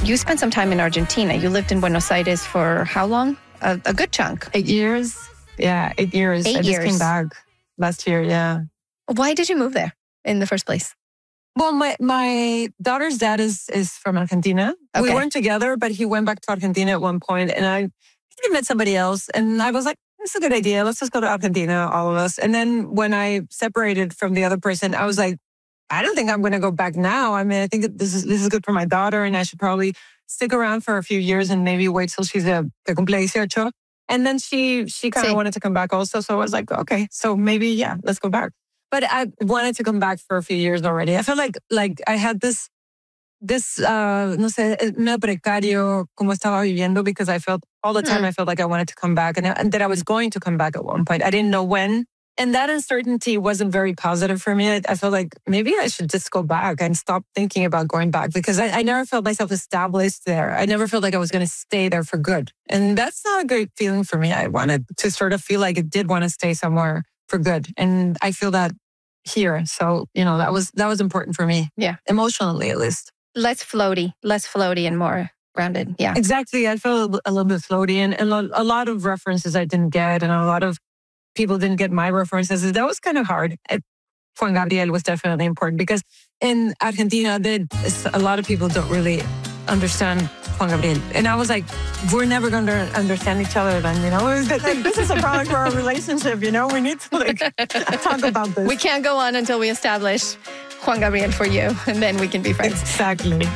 You spent some time in Argentina. You lived in Buenos Aires for how long? A good chunk. 8 years. Yeah, 8 years. 8 I years. just came back last year, yeah. Why did you move there in the first place? Well, my daughter's dad is from Argentina. Okay. We weren't together, but he went back to Argentina at one point, and I think he met somebody else. And I was like, it's a good idea. Let's just go to Argentina, all of us. And then when I separated from the other person, I was like, I don't think I'm going to go back now. I mean, I think that this is good for my daughter, and I should probably stick around for a few years and maybe wait till she's te cumple 18. And then she kind of wanted to come back also. So I was like, okay, so maybe, yeah, let's go back. But I wanted to come back for a few years already. I felt like I had this no sé, medio precario como estaba viviendo, because I felt all the time, I felt like I wanted to come back and that I was going to come back at one point. I didn't know when. And that uncertainty wasn't very positive for me. I felt like maybe I should just go back and stop thinking about going back, because I never felt myself established there. I never felt like I was going to stay there for good. And that's not a great feeling for me. I wanted to sort of feel like I did want to stay somewhere for good. And I feel that here. So, that was important for me. Yeah. Emotionally, at least. Less floaty and more grounded. Yeah. Exactly. I felt a little bit floaty, and a lot of references I didn't get, and a lot of people didn't get my references. That was kind of hard. Juan Gabriel was definitely important, because in Argentina, a lot of people don't really understand Juan Gabriel. And I was like, we're never going to understand each other then, This is a problem for our relationship, We need to talk about this. We can't go on until we establish Juan Gabriel for you, and then we can be friends. Exactly.